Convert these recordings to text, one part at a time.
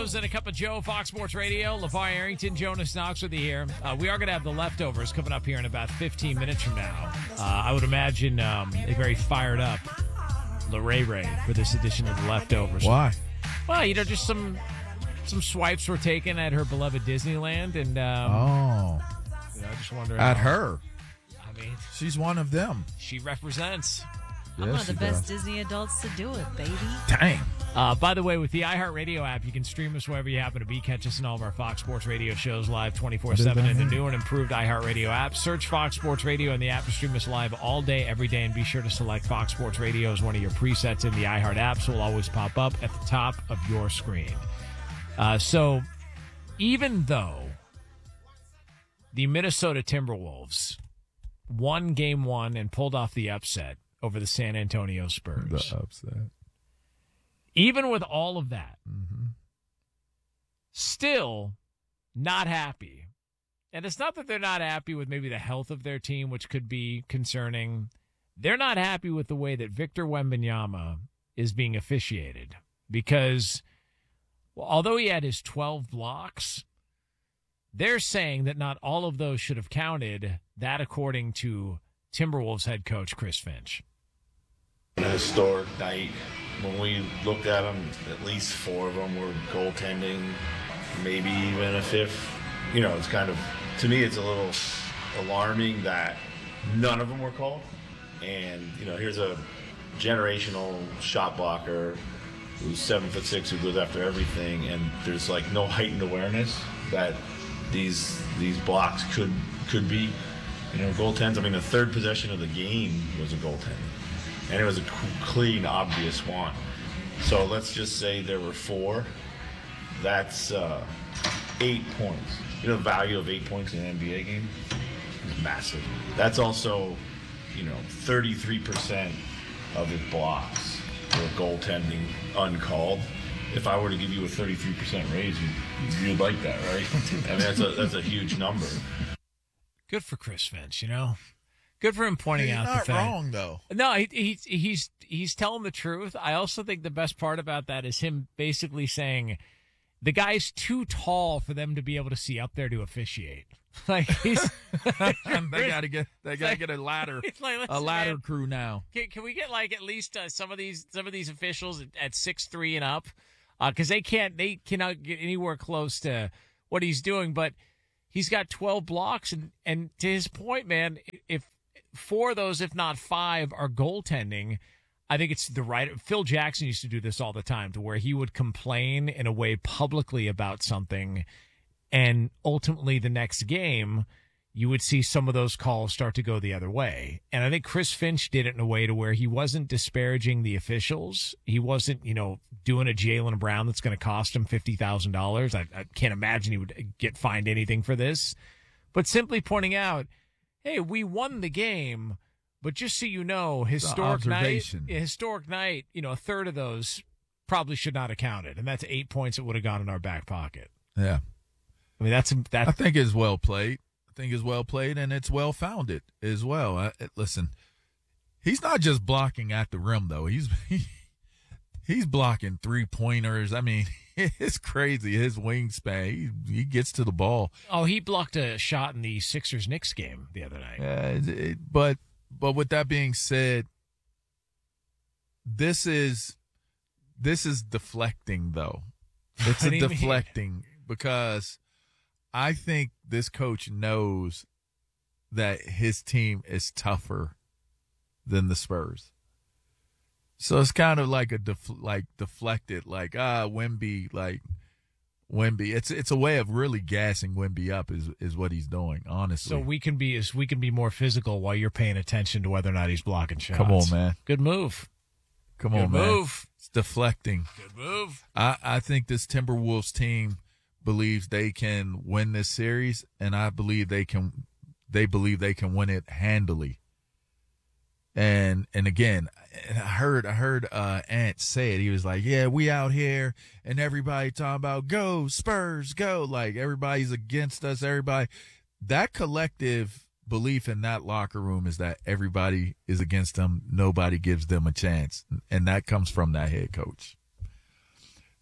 Rose and a Cup of Joe, Fox Sports Radio. LeVar Arrington, Jonas Knox with you here. We are going to have the leftovers coming up here in about 15 minutes from now. I would imagine a very fired up LeRae for this edition of the leftovers. Why? Well, just some swipes were taken at her beloved Disneyland, and I just wonder at her. I mean, she's one of them. She represents. I'm one of the best Disney adults to do it, baby. Dang. By the way, with the iHeartRadio app, you can stream us wherever you happen to be. Catch us in all of our Fox Sports Radio shows live 24/7 in the new and improved iHeartRadio app. Search Fox Sports Radio in the app to stream us live all day, every day, and be sure to select Fox Sports Radio as one of your presets in the iHeart app, so it will always pop up at the top of your screen. So even though the Minnesota Timberwolves won Game 1 and pulled off the upset over the San Antonio Spurs. The upset. Even with all of that, still not happy. And it's not that they're not happy with maybe the health of their team, which could be concerning. They're not happy with the way that Victor Wembanyama is being officiated. Because although he had his 12 blocks, they're saying that not all of those should have counted. That according to Timberwolves head coach Chris Finch. An historic night. When we looked at them, at least 4 of them were goaltending, maybe even a 5th. It's kind of, to me, it's a little alarming that none of them were called. And, here's a generational shot blocker who's 7'6", who goes after everything, and there's like no heightened awareness that these blocks could be. Goaltends. I mean, the third possession of the game was a goaltend. And it was a clean, obvious one. So let's just say there were 4. That's 8 points. The value of 8 points in an NBA game is massive. That's also, 33% of his blocks were goaltending uncalled. If I were to give you a 33% raise, you'd like that, right? I mean, that's a huge number. Good for Chris Finch, Good for him pointing out the fact. He's not wrong, though. No, he's telling the truth. I also think the best part about that is him basically saying the guy's too tall for them to be able to see up there to officiate. Like he's they got to get a ladder, man, crew now. Can we get at least some of these officials at 6'3" and up? Because they cannot get anywhere close to what he's doing. But he's got 12 blocks, and to his point, man, if 4 of those, if not 5, are goaltending, I think it's the right. Phil Jackson used to do this all the time, to where he would complain in a way publicly about something, and ultimately the next game, you would see some of those calls start to go the other way. And I think Chris Finch did it in a way to where he wasn't disparaging the officials. He wasn't, doing a Jaylen Brown that's going to cost him $50,000. I can't imagine he would get fined anything for this. But simply pointing out, hey, we won the game, but just so you know, historic night, a third of those probably should not have counted. And that's 8 points that would have gone in our back pocket. Yeah. I mean, that's I think it's well played. And it's well founded as well. Listen, he's not just blocking at the rim though. He's blocking 3-pointers. I mean, it's crazy. His wingspan. He gets to the ball. Oh, he blocked a shot in the Sixers-Knicks game the other night. But with that being said, this is deflecting though. It's a deflecting because I think this coach knows that his team is tougher than the Spurs. So it's kind of like deflected, Wemby, It's a way of really gassing Wemby up is what he's doing, honestly. So we can be more physical while you're paying attention to whether or not he's blocking shots. Come on, man. Good move. Come on, man. Good move. It's deflecting. Good move. I think this Timberwolves team believes they can win this series, and I believe they believe they can win it handily. And again, I heard Ant say it. He was like, "Yeah, we out here, and everybody talking about go Spurs, go!" Like everybody's against us. Everybody, that collective belief in that locker room is that everybody is against them. Nobody gives them a chance, and that comes from that head coach.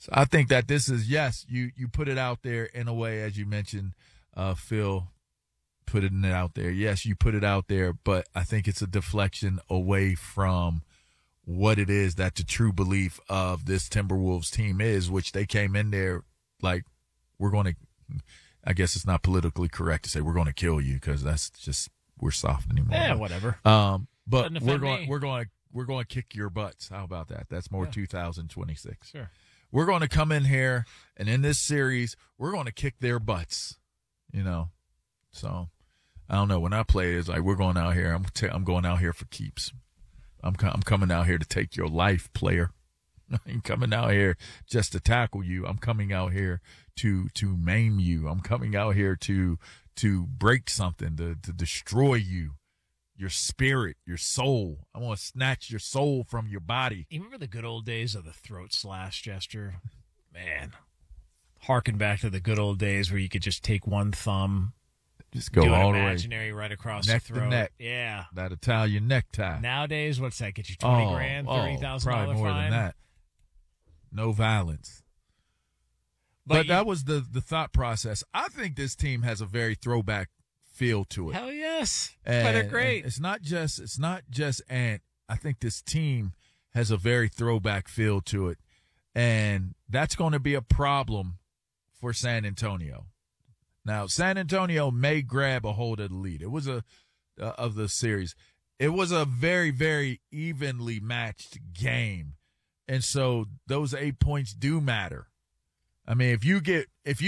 So I think that this is, yes, you put it out there in a way, as you mentioned, Phil, putting it out there. Yes, you put it out there, but I think it's a deflection away from what it is that the true belief of this Timberwolves team is, which they came in there like, we're going to, I guess it's not politically correct to say we're going to kill you, because that's just, we're soft anymore. Yeah, whatever. But we're going to kick your butts. How about that? That's more 2026. Sure. We're going to come in here, and in this series, we're going to kick their butts, So, I don't know. When I play, it's like, we're going out here. I'm going out here for keeps. I'm coming out here to take your life, player. I ain't coming out here just to tackle you. I'm coming out here to maim you. I'm coming out here to break something, to destroy you, your spirit, your soul. I want to snatch your soul from your body. You remember the good old days of the throat slash gesture? Man, harken back to the good old days where you could just take one thumb, just go all the way, imaginary right across neck the throat. to neck. Yeah. That Italian necktie. Nowadays, what's that? Get you $20,000, $30,000 probably more fine? than that. No violence. But that was the thought process. I think this team has a very throwback feel to it. Hell yes. But they're great. And it's not just Ant. I think this team has a very throwback feel to it. And that's going to be a problem for San Antonio. Now, San Antonio may grab a hold of the lead. It was of the series. It was a very, very evenly matched game. And so those 8 points do matter. I mean, if you get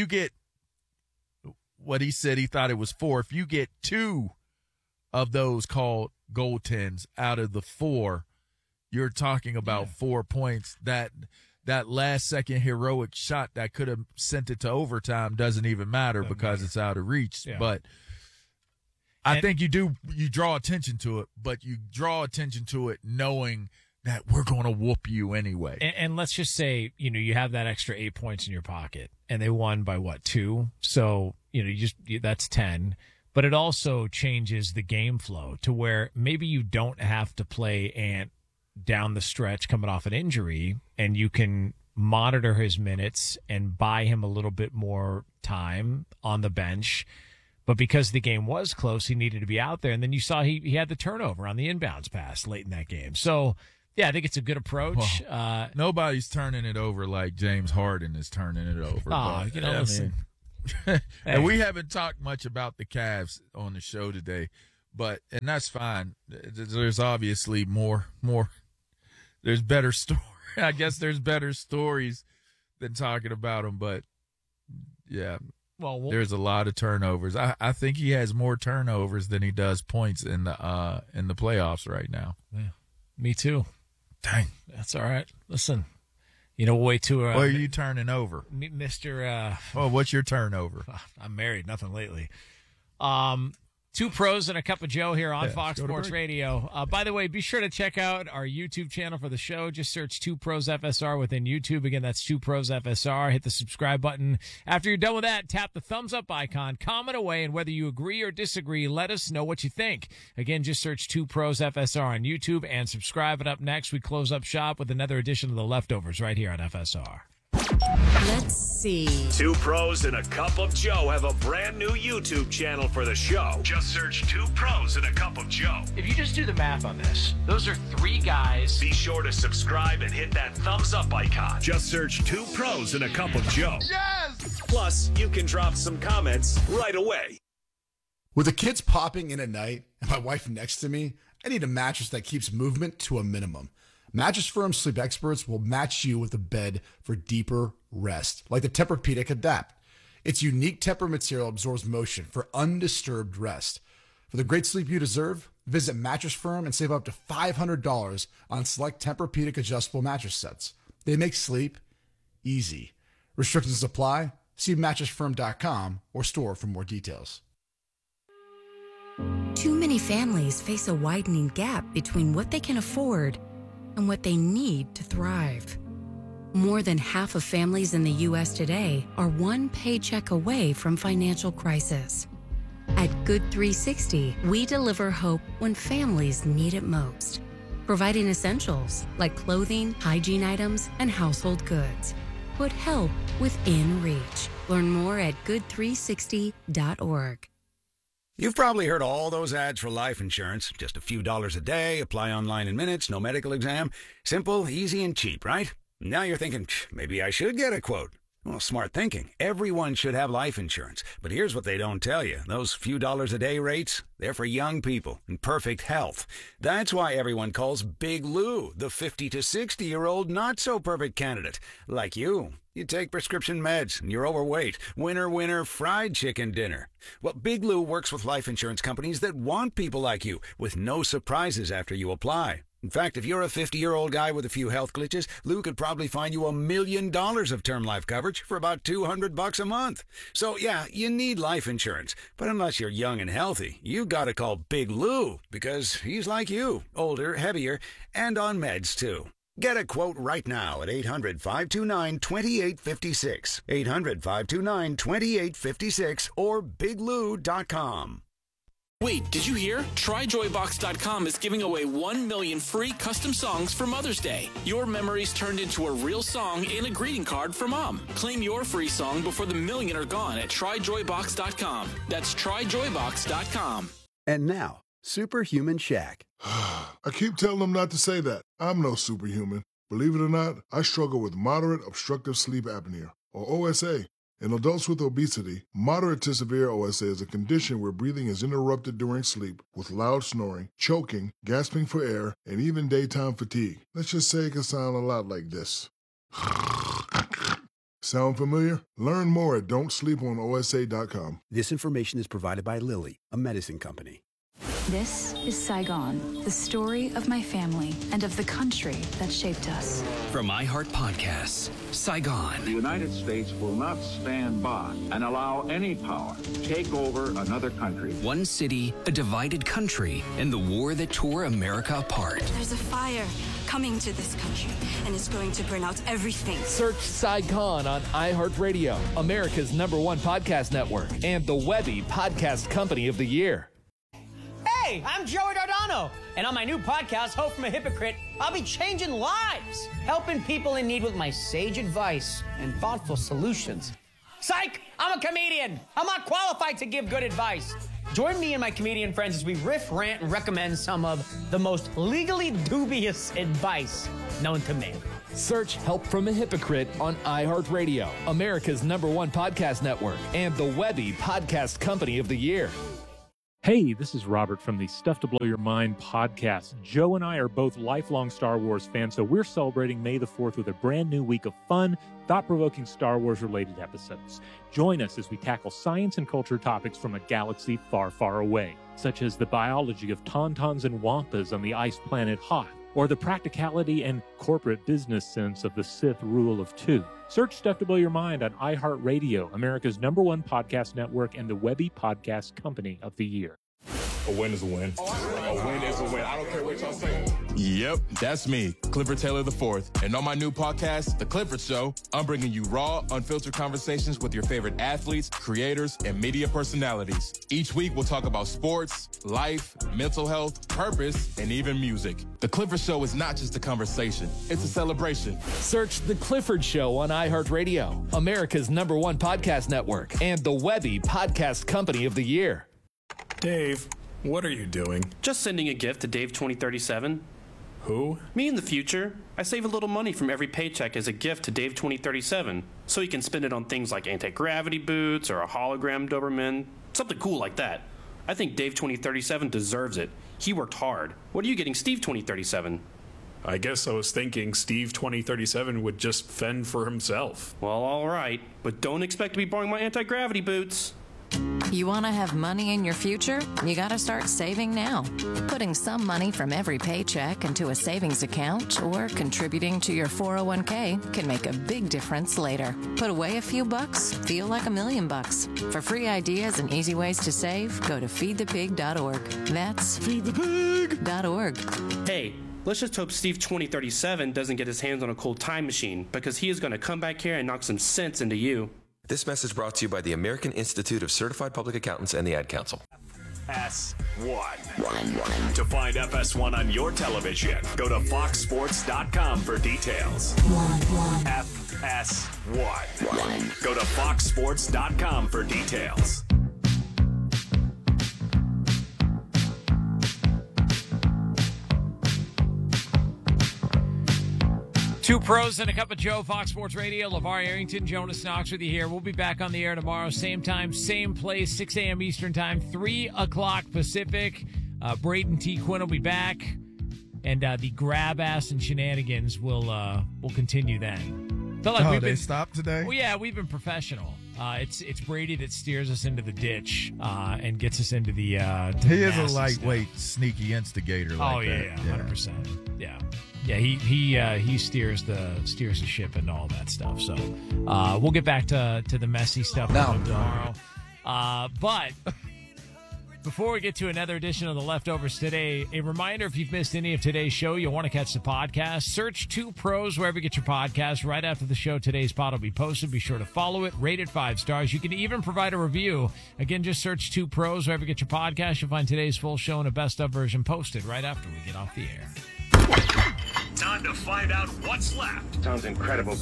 what he said, he thought it was 4. If you get 2 of those called goaltends out of the 4, you're talking about 4 points. That last second heroic shot that could have sent it to overtime doesn't even matter because it's out of reach. Yeah. But I think you draw attention to it, but you draw attention to it knowing that we're going to whoop you anyway. And let's just say, you have that extra 8 points in your pocket, and they won by 2? So, that's 10. But it also changes the game flow to where maybe you don't have to play Ant down the stretch coming off an injury, and you can monitor his minutes and buy him a little bit more time on the bench. But because the game was close, he needed to be out there. And then you saw he had the turnover on the inbounds pass late in that game. So, yeah, I think it's a good approach. Well, nobody's turning it over like James Harden is turning it over. Listen. And we haven't talked much about the Cavs on the show today, and that's fine. There's obviously more. There's better story. I guess there's better stories than talking about them, but yeah. Well, there's a lot of turnovers. I think he has more turnovers than he does points in the playoffs right now. Yeah, me too. Dang, that's all right. Listen, way too. What are you turning over, Mr.? Well, what's your turnover? I'm married. Nothing lately. 2 pros and a cup of Joe here on Fox Sports Radio. By the way, be sure to check out our YouTube channel for the show. Just search 2 Pros FSR within YouTube. Again, that's 2 Pros FSR. Hit the subscribe button. After you're done with that, tap the thumbs up icon, comment away, and whether you agree or disagree, let us know what you think. Again, just search 2 Pros FSR on YouTube and subscribe. And up next, we close up shop with another edition of The Leftovers right here on FSR. Let's see. 2 Pros and a Cup of Joe have a brand new YouTube channel for the show. Just search 2 Pros and a Cup of Joe. If you just do the math on this, those are 3 guys. Be sure to subscribe and hit that thumbs up icon. Just search 2 Pros and a Cup of Joe. Yes! Plus, you can drop some comments right away. With the kids popping in at night and my wife next to me, I need a mattress that keeps movement to a minimum. Mattress Firm sleep experts will match you with a bed for deeper rest, like the Tempur-Pedic Adapt. Its unique Tempur material absorbs motion for undisturbed rest. For the great sleep you deserve, visit Mattress Firm and save up to $500 on select Tempur-Pedic adjustable mattress sets. They make sleep easy. Restrictions apply. See mattressfirm.com or store for more details. Too many families face a widening gap between what they can afford and what they need to thrive. More than half of families in the U.S. today are one paycheck away from financial crisis. At Good 360, we deliver hope when families need it most, providing essentials like clothing, hygiene items, and household goods. put help within reach. Learn more at good360.org. You've probably heard all those ads for life insurance. Just a few dollars a day, apply online in minutes, no medical exam. Simple, easy, and cheap, right? Now you're thinking, maybe I should get a quote. Well, smart thinking. Everyone should have life insurance. But here's what they don't tell you. Those few dollars a day rates, they're for young people in perfect health. That's why everyone calls Big Lou the 50 to 60-year-old not-so-perfect candidate. Like you. You take prescription meds and you're overweight. Winner, winner, fried chicken dinner. Well, Big Lou works with life insurance companies that want people like you with no surprises after you apply. In fact, if you're a 50-year-old guy with a few health glitches, Lou could probably find you $1 million of term life coverage for about $200 a month. So, yeah, you need life insurance. But unless you're young and healthy, you gotta call Big Lou because he's like you, older, heavier, and on meds, too. Get a quote right now at 800-529-2856, 800-529-2856, or biglou.com. Wait, did you hear? TryJoyBox.com is giving away 1 million free custom songs for Mother's Day. Your memories turned into a real song and a greeting card for Mom. Claim your free song before the million are gone at TryJoyBox.com. That's TryJoyBox.com. And now, Superhuman Shaq. I keep telling them not to say that. I'm no superhuman. Believe it or not, I struggle with moderate obstructive sleep apnea, or OSA. In adults with obesity, moderate to severe OSA is a condition where breathing is interrupted during sleep with loud snoring, choking, gasping for air, and even daytime fatigue. Let's just say it can sound a lot like this. Sound familiar? Learn more at don'tsleeponosa.com. This information is provided by Lilly, a medicine company. This is Saigon, the story of my family and of the country that shaped us. From iHeart Podcasts, Saigon. The United States will not stand by and allow any power to take over another country. One city, a divided country, and the war that tore America apart. There's a fire coming to this country, and it's going to burn out everything. Search Saigon on iHeartRadio, America's #1 podcast network, and the Webby Podcast Company of the Year. Hey, I'm Joey Dardano, and on my new podcast, Hope from a Hypocrite, I'll be changing lives, helping people in need with my sage advice and thoughtful solutions. Psych! I'm a comedian. I'm not qualified to give good advice. Join me and my comedian friends as we riff, rant, and recommend some of the most legally dubious advice known to man. Search Help from a Hypocrite on iHeartRadio, America's #1 podcast network, and the Webby Podcast Company of the Year. Hey, this is Robert from the Stuff to Blow Your Mind podcast. Joe and I are both lifelong Star Wars fans, so we're celebrating May the 4th with a brand new week of fun, thought-provoking Star Wars-related episodes. Join us as we tackle science and culture topics from a galaxy far, far away, such as the biology of tauntauns and wampas on the ice planet Hoth, or the practicality and corporate business sense of the Sith rule of two. Search Stuff to Blow Your Mind on iHeartRadio, America's #1 podcast network, and the Webby Podcast Company of the Year. A win is a win. A win is a win. I don't care what y'all say. Yep, that's me, Clifford Taylor IV. And on my new podcast, The Clifford Show, I'm bringing you raw, unfiltered conversations with your favorite athletes, creators, and media personalities. Each week, we'll talk about sports, life, mental health, purpose, and even music. The Clifford Show is not just a conversation. It's a celebration. Search The Clifford Show on iHeartRadio, America's #1 podcast network, and the Webby Podcast Company of the Year. Dave, what are you doing? Just sending a gift to Dave 2037. Who? Me in the future. I save a little money from every paycheck as a gift to Dave 2037, so he can spend it on things like anti-gravity boots or a hologram Doberman, something cool like that. I think Dave 2037 deserves it. He worked hard. What are you getting Steve 2037? I guess I was thinking Steve 2037 would just fend for himself. Well, all right, but don't expect to be borrowing my anti-gravity boots. You want to have money in your future? You got to start saving now. Putting some money from every paycheck into a savings account or contributing to your 401k can make a big difference later. Put away a few bucks, feel like $1 million. For free ideas and easy ways to save, go to feedthepig.org. That's feedthepig.org. Hey, let's just hope Steve 2037 doesn't get his hands on a cold time machine, because he is going to come back here and knock some sense into you. This message brought to you by the American Institute of Certified Public Accountants and the Ad Council. FS1. To find FS1 on your television, go to foxsports.com for details. FS1. Go to foxsports.com for details. Two pros and a cup of Joe, Fox Sports Radio. LeVar Arrington, Jonas Knox with you here. We'll be back on the air tomorrow, same time, same place, 6 a.m. Eastern Time, 3 o'clock Pacific. Braden T. Quinn will be back, and the grab ass and shenanigans will continue then. Felt like they stopped today? Well, yeah, we've been professional. It's Brady that steers us into the ditch and gets us into the. He is a lightweight, sneaky instigator. Like yeah, 100%. Yeah, he steers the ship and all that stuff. So we'll get back to the messy stuff tomorrow. But before we get to another edition of The Leftovers today, a reminder, if you've missed any of today's show, you'll want to catch the podcast. Search Two Pros wherever you get your podcast. Right after the show, today's pod will be posted. Be sure to follow it. Rate it 5 stars. You can even provide a review. Again, just search Two Pros wherever you get your podcast. You'll find today's full show and a best-of version posted right after we get off the air. Time to find out what's left. Sounds incredible.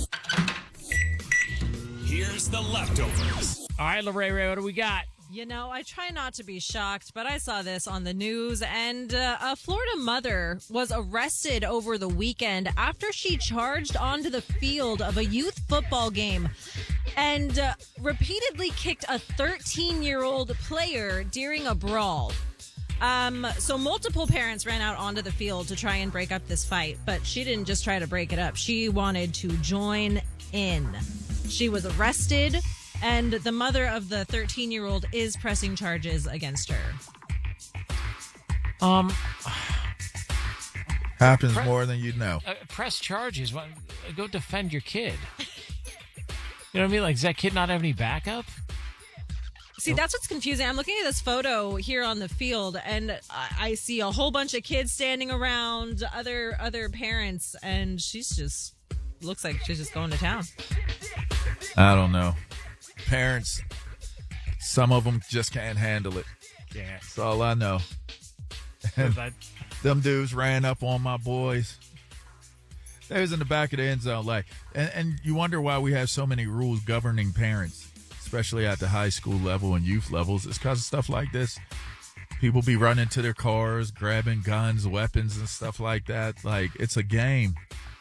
Here's The Leftovers. All right, Lorraine, what do we got? You know, I try not to be shocked, but I saw this on the news, and a Florida mother was arrested over the weekend after she charged onto the field of a youth football game and repeatedly kicked a 13-year-old player during a brawl. So multiple parents ran out onto the field to try and break up this fight, but she didn't just try to break it up. She wanted to join in. She was arrested, and the mother of the 13-year-old is pressing charges against her. Happens more than you'd know. Press charges. Go defend your kid. You know what I mean? Like, does that kid not have any backup? See, that's what's confusing. I'm looking at this photo here on the field, and I see a whole bunch of kids standing around, other parents, and she's just looks like she's just going to town. I don't know. Parents, some of them just can't handle it. Yeah, that's all I know. Them dudes ran up on my boys. They was in the back of the end zone, like, and you wonder why we have so many rules governing parents, especially at the high school level and youth levels. It's because of stuff like this. People be running to their cars, grabbing guns, weapons, and stuff like that. Like, it's a game.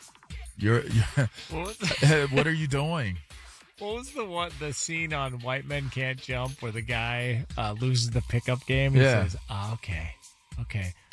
What are you doing? What was the scene on White Men Can't Jump where the guy loses the pickup game? And says, okay.